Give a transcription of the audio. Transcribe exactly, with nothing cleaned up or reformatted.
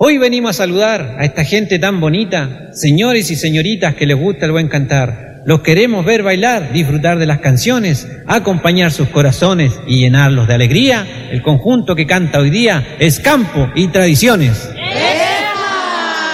Hoy venimos a saludar a esta gente tan bonita, señores y señoritas que les gusta el buen cantar. Los queremos ver bailar, disfrutar de las canciones, acompañar sus corazones y llenarlos de alegría. El conjunto que canta hoy día es Campo y Tradiciones.